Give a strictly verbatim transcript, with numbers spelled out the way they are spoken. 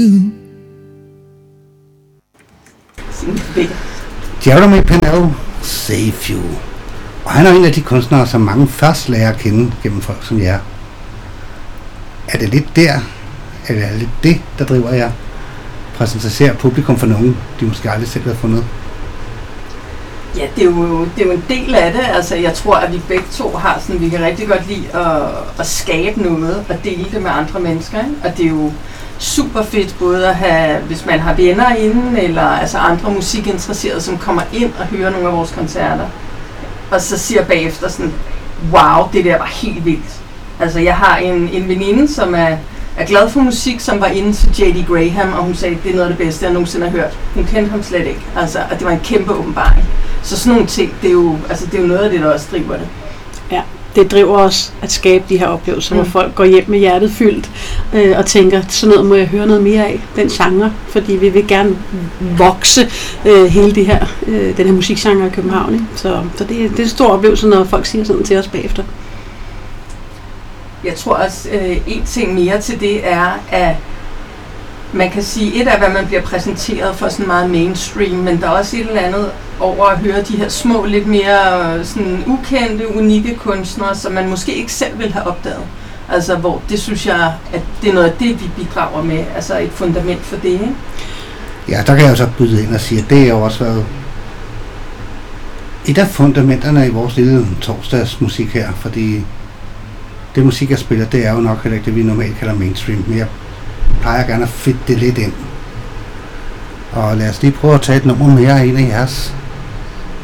Jeremy Pennell, Save You. Og han er en af de kunstnere, som mange først lærer at kende gennem folk som jer. Er det lidt der, eller er det lidt det, der driver jer? Præsentere publikum for nogen, de måske aldrig selv har fundet? Ja, det er, jo, det er jo en del af det. Altså, jeg tror, at vi begge to har sådan, vi kan rigtig godt lide at, at skabe noget og dele det med andre mennesker. Ikke? Og det er jo super fedt både at have, hvis man har venner inden, eller altså andre musikinteresserede, som kommer ind og hører nogle af vores koncerter. Og så siger bagefter sådan, wow, det der var helt vildt. Altså, jeg har en, en veninde, som er, er glad for musik, som var inde til J D Graham, og hun sagde, det er noget af det bedste, jeg nogensinde har hørt. Hun kendte ham slet ikke, altså, og det var en kæmpe åbenbaring. Så sådan nogle ting, det er jo, altså, det er jo noget af det, der også driver det. Ja, det driver os at skabe de her oplevelser, mm. hvor folk går hjem med hjertet fyldt øh, og tænker, sådan noget må jeg høre noget mere af, den genre, fordi vi vil gerne vokse øh, hele det her, øh, den her musikgenre i København. Ikke? Så, så det, det er en stor oplevelse, når folk siger sådan til os bagefter. Jeg tror også, øh, en ting mere til det er, at man kan sige, et af hvad man bliver præsenteret for sådan meget mainstream, men der er også et eller andet over at høre de her små, lidt mere sådan ukendte, unikke kunstnere, som man måske ikke selv ville have opdaget. Altså, hvor det synes jeg, at det er noget af det, vi bidrager med, altså et fundament for det, ikke? Ja, der kan jeg jo så byde ind og sige, at det har også været et af fundamenterne i vores lille torsdagsmusik her, fordi det musik, jeg spiller, det er jo nok heller ikke det, vi normalt kalder mainstream, men jeg plejer gerne at fitte det lidt ind. Og lad os lige prøve at tage et nummer mere af en af jeres